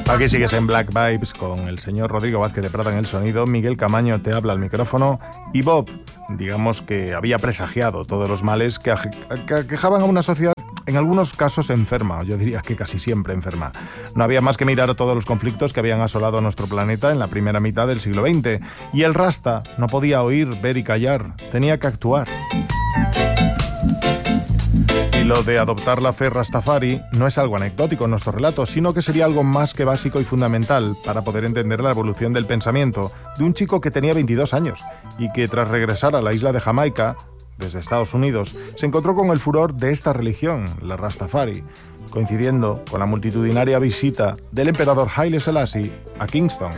Aquí sigues en Black Vibes con el señor Rodrigo Vázquez de Prada en el sonido, Miguel Camaño te habla al micrófono y Bob, digamos que había presagiado todos los males que aquejaban a una sociedad en algunos casos enferma, yo diría que casi siempre enferma. No había más que mirar a todos los conflictos que habían asolado nuestro planeta en la primera mitad del siglo XX y el Rasta no podía oír, ver y callar, tenía que actuar. Y lo de adoptar la fe Rastafari no es algo anecdótico en nuestro relato, sino que sería algo más que básico y fundamental para poder entender la evolución del pensamiento de un chico que tenía 22 años y que tras regresar a la isla de Jamaica, desde Estados Unidos, se encontró con el furor de esta religión, la Rastafari, coincidiendo con la multitudinaria visita del emperador Haile Selassie a Kingston.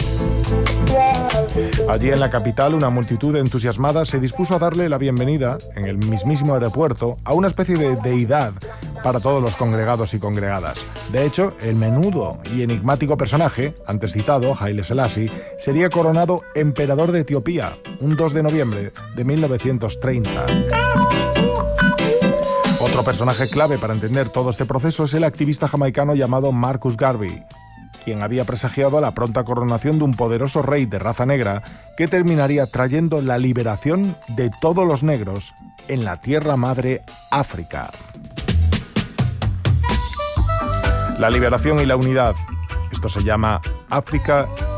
Allí en la capital, una multitud entusiasmada se dispuso a darle la bienvenida, en el mismísimo aeropuerto, a una especie de deidad para todos los congregados y congregadas. De hecho, el menudo y enigmático personaje, antes citado, Haile Selassie, sería coronado emperador de Etiopía, un 2 de noviembre de 1930. Otro personaje clave para entender todo este proceso es el activista jamaicano llamado Marcus Garvey, quien había presagiado la pronta coronación de un poderoso rey de raza negra que terminaría trayendo la liberación de todos los negros en la tierra madre África. La liberación y la unidad. Esto se llama Africa